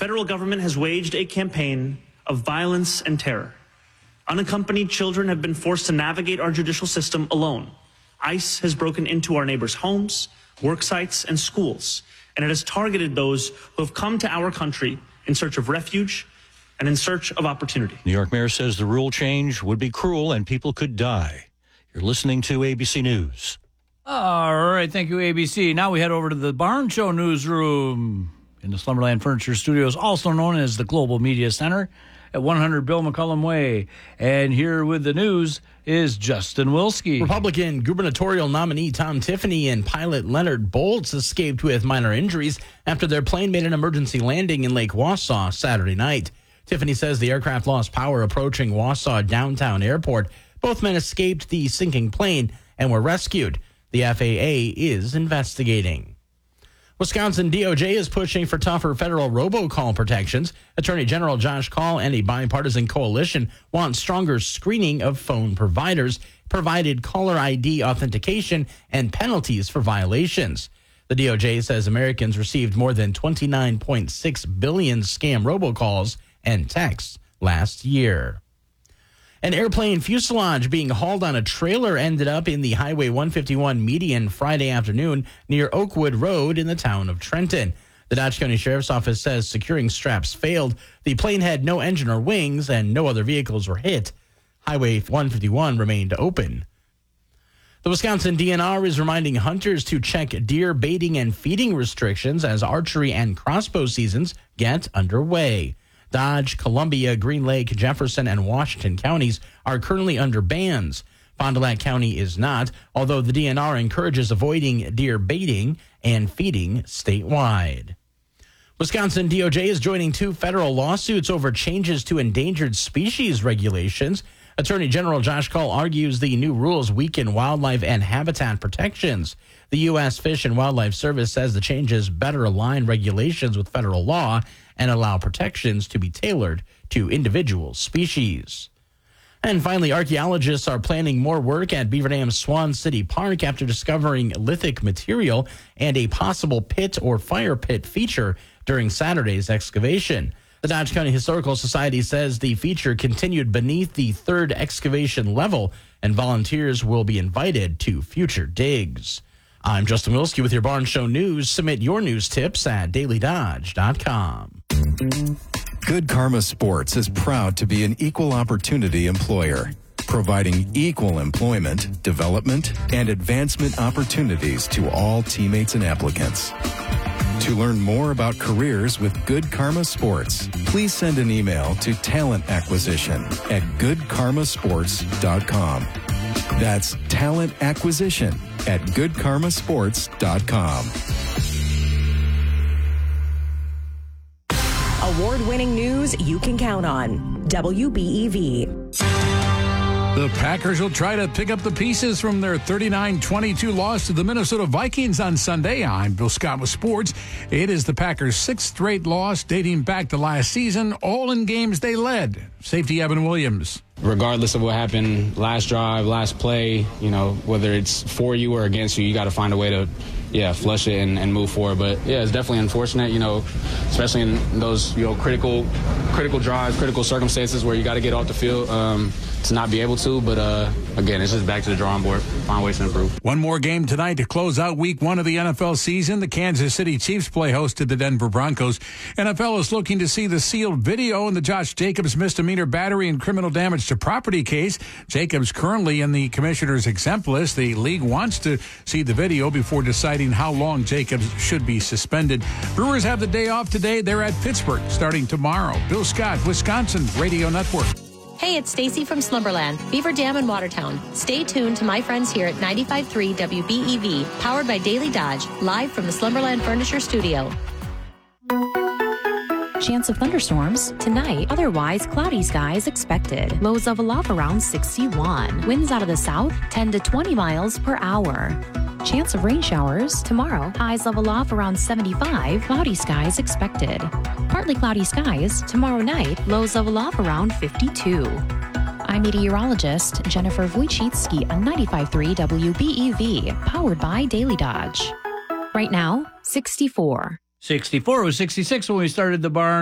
federal government has waged a campaign of violence and terror. Unaccompanied children have been forced to navigate our judicial system alone. ICE has broken into our neighbors' homes, work sites, and schools, and it has targeted those who have come to our country in search of refuge and in search of opportunity. New York mayor says the rule change would be cruel and people could die. You're listening to ABC News. All right, thank you, ABC. Now we head over to the Barn Show newsroom in the Slumberland Furniture Studios, also known as the Global Media Center at 100 Bill McCullum Way. And here with the news is Justin Wilski. Republican gubernatorial nominee Tom Tiffany and pilot Leonard Boltz escaped with minor injuries after their plane made an emergency landing in Lake Wausau Saturday night. Tiffany says the aircraft lost power approaching Wausau Downtown Airport. Both men escaped the sinking plane and were rescued. The FAA is investigating. Wisconsin DOJ is pushing for tougher federal robocall protections. Attorney General Josh Kaul and a bipartisan coalition want stronger screening of phone providers, provided caller ID authentication, and penalties for violations. The DOJ says Americans received more than 29.6 billion scam robocalls and texts last year. An airplane fuselage being hauled on a trailer ended up in the Highway 151 median Friday afternoon near Oakwood Road in the town of Trenton. The Dodge County Sheriff's Office says securing straps failed. The plane had no engine or wings and no other vehicles were hit. Highway 151 remained open. The Wisconsin DNR is reminding hunters to check deer baiting and feeding restrictions as archery and crossbow seasons get underway. Dodge, Columbia, Green Lake, Jefferson, and Washington counties are currently under bans. Fond du Lac County is not, although the DNR encourages avoiding deer baiting and feeding statewide. Wisconsin DOJ is joining 2 federal lawsuits over changes to endangered species regulations. Attorney General Josh Kaul argues the new rules weaken wildlife and habitat protections. The U.S. Fish and Wildlife Service says the changes better align regulations with federal law and allow protections to be tailored to individual species. And finally, archaeologists are planning more work at Beaver Dam's Swan City Park after discovering lithic material and a possible pit or fire pit feature during Saturday's excavation. The Dodge County Historical Society says the feature continued beneath the 3rd excavation level, and volunteers will be invited to future digs. I'm Justin Wilski with your Barn Show News. Submit your news tips at dailydodge.com. Good Karma Sports is proud to be an equal opportunity employer, providing equal employment, development, and advancement opportunities to all teammates and applicants. To learn more about careers with Good Karma Sports, please send an email to talentacquisition@goodkarmasports.com. That's talentacquisition@goodkarmasports.com. Award-winning news you can count on. WBEV. The Packers will try to pick up the pieces from their 39-22 loss to the Minnesota Vikings on Sunday. I'm Bill Scott with sports. It is the Packers' 6th straight loss dating back to last season, all in games they led. Safety Evan Williams. Regardless of what happened last drive, last play, whether it's for you or against you, you got to find a way to, flush it and move forward. But, it's definitely unfortunate, especially in those, critical drives, critical circumstances where you got to get off the field to not be able to. But, again, it's just back to the drawing board, find ways to improve. One more game tonight to close out week 1 of the NFL season. The Kansas City Chiefs play host to the Denver Broncos. NFL is looking to see the sealed video in the Josh Jacobs misdemeanor battery and criminal damage to property case. Jacobs currently in the commissioner's exempt list. The league wants to see the video before deciding how long Jacobs should be suspended. Brewers have the day off today. They're at Pittsburgh starting tomorrow. Bill Scott, Wisconsin Radio Network. Hey, it's Stacy from Slumberland, Beaver Dam and Watertown. Stay tuned to my friends here at 95.3 WBEV, powered by Daily Dodge, live from the Slumberland Furniture Studio. Chance of thunderstorms tonight. Otherwise, cloudy skies expected. Lows of around 61. Winds out of the south, 10 to 20 miles per hour. Chance of rain showers tomorrow. Highs level off around 75. Cloudy skies expected. Partly cloudy skies tomorrow night. Lows level off around 52. I'm meteorologist Jennifer Wojcicki on 95.3 WBEV, powered by Daily Dodge. Right now, 64. 64 was 66 when we started the barn.